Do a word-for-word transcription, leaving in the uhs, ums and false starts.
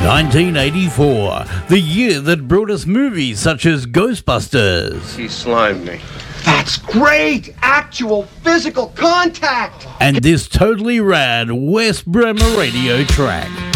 nineteen eighty-four, the year that brought us movies such as Ghostbusters. He slimed me. That's great! Actual physical contact! And this totally rad West Bremer radio track.